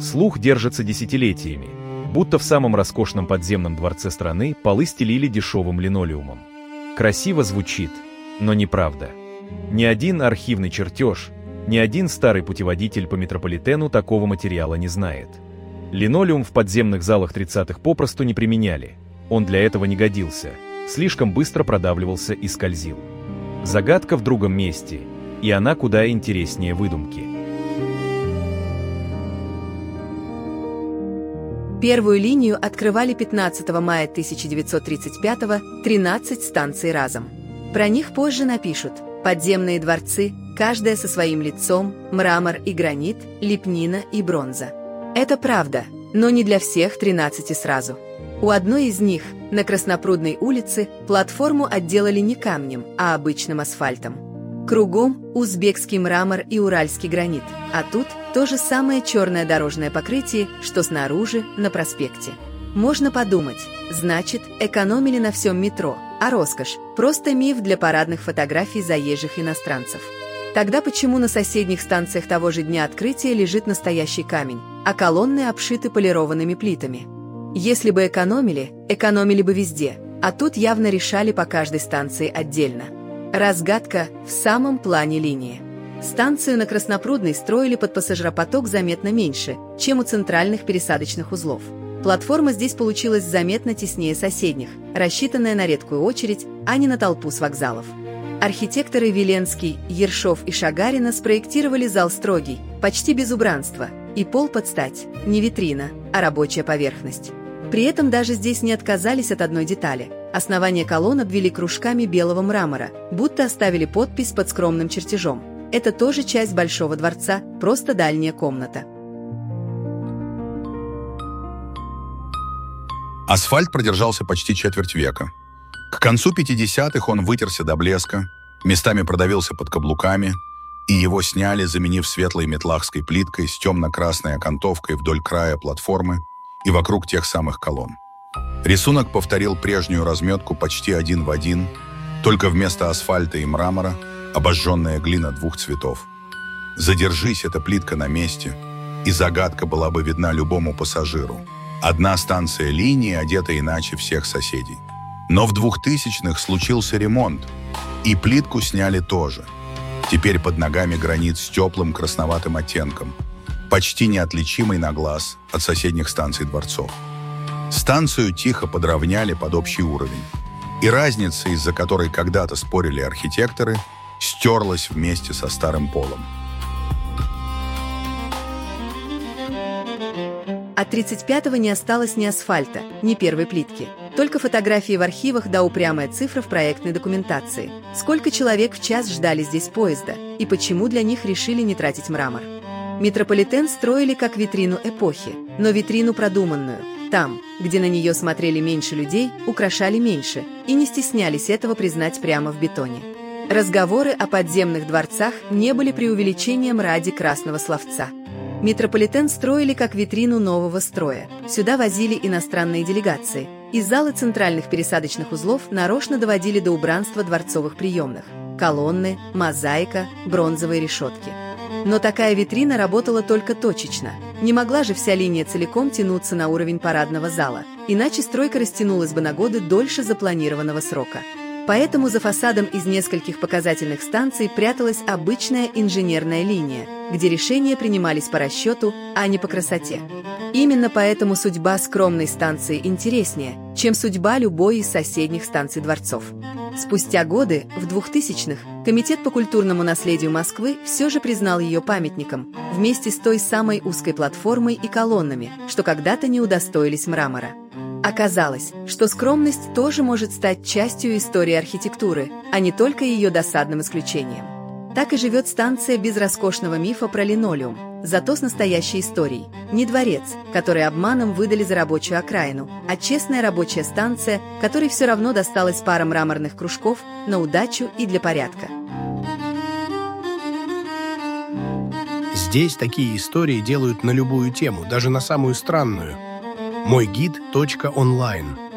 Слух держится десятилетиями, будто в самом роскошном подземном дворце страны полы стелили дешевым линолеумом. Красиво звучит, но неправда. Ни один архивный чертеж, ни один старый путеводитель по метрополитену такого материала не знает. Линолеум в подземных залах 30-х попросту не применяли. Он для этого не годился, слишком быстро продавливался и скользил. Загадка в другом месте, и она куда интереснее выдумки. Первую линию открывали 15 мая 1935-го 13 станций разом. Про них позже напишут: подземные дворцы, каждая со своим лицом, мрамор и гранит, лепнина и бронза. Это правда, но не для всех 13 сразу. У одной из них, на Краснопрудной улице, платформу отделали не камнем, а обычным асфальтом. Кругом узбекский мрамор и уральский гранит, а тут то же самое черное дорожное покрытие, что снаружи, на проспекте. Можно подумать, значит, экономили на всем метро, а роскошь – просто миф для парадных фотографий заезжих иностранцев. Тогда почему на соседних станциях того же дня открытия лежит настоящий камень, а колонны обшиты полированными плитами? Если бы экономили бы везде, а тут явно решали по каждой станции отдельно. Разгадка в самом плане линии. Станцию на Краснопрудной строили под пассажиропоток заметно меньше, чем у центральных пересадочных узлов. Платформа здесь получилась заметно теснее соседних, рассчитанная на редкую очередь, а не на толпу с вокзалов. Архитекторы Веленский, Ершов и Шагарина спроектировали зал строгий, почти без убранства, и пол под стать, не витрина, а рабочая поверхность. При этом даже здесь не отказались от одной детали. Основание колонн обвели кружками белого мрамора, будто оставили подпись под скромным чертежом. Это тоже часть Большого дворца, просто дальняя комната. Асфальт продержался почти четверть века. К концу 50-х он вытерся до блеска, местами продавился под каблуками, и его сняли, заменив светлой метлахской плиткой с темно-красной окантовкой вдоль края платформы и вокруг тех самых колонн. Рисунок повторил прежнюю разметку почти один в один, только вместо асфальта и мрамора обожженная глина двух цветов. Задержись эта плитка на месте, и загадка была бы видна любому пассажиру. Одна станция линии одета иначе всех соседей. Но в 2000-х случился ремонт, и плитку сняли тоже. Теперь под ногами гранит с теплым красноватым оттенком, почти неотличимый на глаз от соседних станций дворцов. Станцию тихо подровняли под общий уровень, и разница, из-за которой когда-то спорили архитекторы, стерлась вместе со старым полом. От 35-го не осталось ни асфальта, ни первой плитки. Только фотографии в архивах да упрямая цифра в проектной документации. Сколько человек в час ждали здесь поезда, и почему для них решили не тратить мрамор. Метрополитен строили как витрину эпохи, но витрину продуманную. Там, где на нее смотрели меньше людей, украшали меньше, и не стеснялись этого признать прямо в бетоне. Разговоры о подземных дворцах не были преувеличением ради красного словца. Метрополитен строили как витрину нового строя. Сюда возили иностранные делегации. И залы центральных пересадочных узлов нарочно доводили до убранства дворцовых приемных. Колонны, мозаика, бронзовые решетки. Но такая витрина работала только точечно. Не могла же вся линия целиком тянуться на уровень парадного зала. Иначе стройка растянулась бы на годы дольше запланированного срока. Поэтому за фасадом из нескольких показательных станций пряталась обычная инженерная линия, где решения принимались по расчету, а не по красоте. Именно поэтому судьба скромной станции интереснее, чем судьба любой из соседних станций дворцов. Спустя годы, в 2000-х, Комитет по культурному наследию Москвы все же признал ее памятником, вместе с той самой узкой платформой и колоннами, что когда-то не удостоились мрамора. Оказалось, что скромность тоже может стать частью истории архитектуры, а не только ее досадным исключением. Так и живет станция без роскошного мифа про линолеум, зато с настоящей историей. Не дворец, который обманом выдали за рабочую окраину, а честная рабочая станция, которой все равно досталась пара мраморных кружков на удачу и для порядка. Здесь такие истории делают на любую тему, даже на самую странную. Мойгид.онлайн